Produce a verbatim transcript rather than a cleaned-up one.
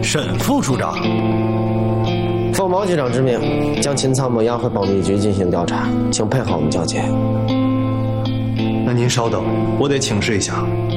沈副署长。 奉毛局长之命，将秦参谋押回保密局进行调查，请配合我们交接。 那您稍等，我得请示一下